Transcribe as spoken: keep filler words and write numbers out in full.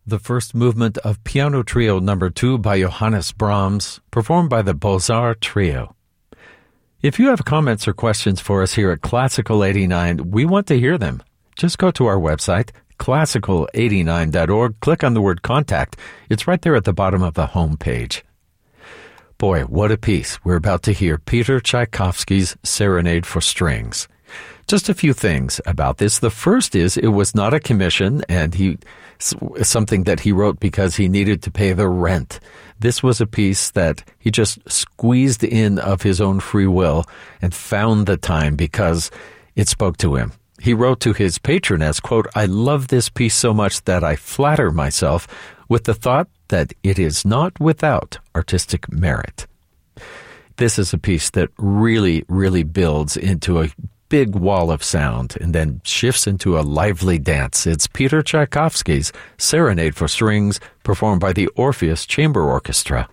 the first movement of Piano Trio Number two by Johannes Brahms, performed by the Beaux-Arts Trio. If you have comments or questions for us here at Classical eighty-nine, we want to hear them. Just go to our website, classical eighty-nine dot org, click on the word contact. It's right there at the bottom of the home page. Boy, what a piece. We're about to hear Peter Tchaikovsky's Serenade for Strings. Just a few things about this. The first is it was not a commission, and he something that he wrote because he needed to pay the rent. This was a piece that he just squeezed in of his own free will and found the time because it spoke to him. He wrote to his patroness, quote, "I love this piece so much that I flatter myself with the thought that it is not without artistic merit." This is a piece that really, really builds into a big wall of sound and then shifts into a lively dance. It's Peter Tchaikovsky's Serenade for Strings, performed by the Orpheus Chamber Orchestra.